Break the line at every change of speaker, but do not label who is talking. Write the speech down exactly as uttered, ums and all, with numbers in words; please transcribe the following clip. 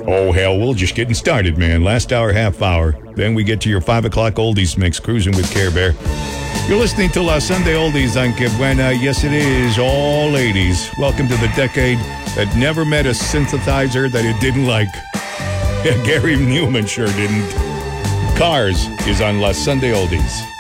Oh, hell, we're just getting started, man. Last hour, half hour. Then we get to your five o'clock oldies mix, cruising with Care Bear. You're listening to La Sunday Oldies on Que Buena. Yes, it is. All ladies. Welcome to the decade that never met a synthesizer that it didn't like. Yeah, Gary Newman sure didn't. Cars is on La Sunday Oldies.